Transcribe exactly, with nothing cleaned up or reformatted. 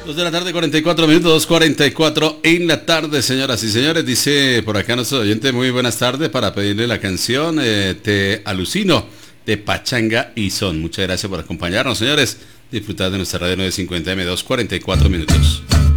Dos de la tarde, cuarenta y cuatro minutos, dos cuarenta y cuatro en la tarde, señoras y señores. Dice por acá nuestro oyente, muy buenas tardes, para pedirle la canción eh, Te Alucino, de Pachanga y Son. Muchas gracias por acompañarnos, señores. Disfrutar de nuestra radio nueve cincuenta M, dos cuarenta y cuatro minutos.